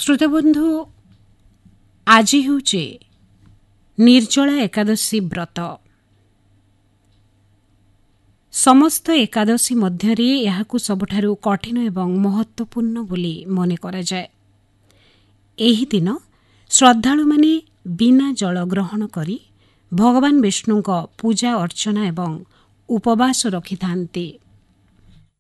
ଶ୍ରୋତବନ୍ଧୁ, ଆଜି ହେଉଛି ନିର୍ଜଳା ଏକାଦଶୀ ବ୍ରତ। ସମସ୍ତ ଏକାଦଶୀ ମଧ୍ୟରେ ଏହାକୁ ସବୁଠାରୁ କଠିନ ଏବଂ ମହତ୍ତ୍ୱପୂର୍ଣ୍ଣ ବୋଲି ମନେ କରାଯାଏ। ଏହି ଦିନ ଶ୍ରଦ୍ଧାଳୁମାନେ ବିନା ଜଳ ଗ୍ରହଣ କରି ଭଗବାନ ବିଷ୍ଣୁଙ୍କ ପୂଜା ଅର୍ଚ୍ଚନା ଏବଂ ଉପବାସ ରଖିଥାନ୍ତି।